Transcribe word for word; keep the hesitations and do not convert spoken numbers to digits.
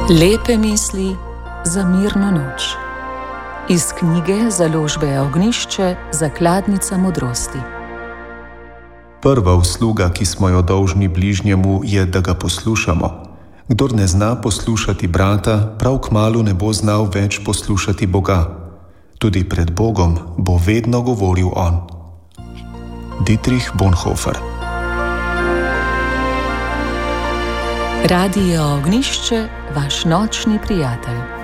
Lepe misli za mirno noč. Iz knjige Založbe Ognjišče Zakladnica modrosti. Prva usluga, ki smo jo dolžni bližnjemu, je, da ga poslušamo. Kdor ne zna poslušati brata, prav kmalu ne bo znal več poslušati Boga. Tudi pred Bogom bo vedno govoril on. Dietrich Bonhoeffer. Radio Ognjišče, vaš nočni prijatelj.